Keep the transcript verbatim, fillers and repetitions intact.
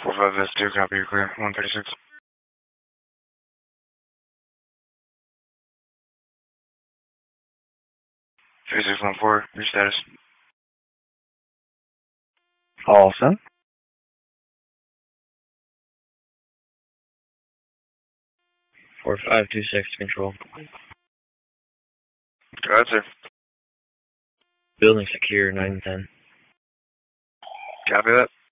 four five S two, copy, you're clear. one thirty-six. three six one four, your status. All set. four five two six, control. Go ahead, sir. Building secure, nine ten. Copy that.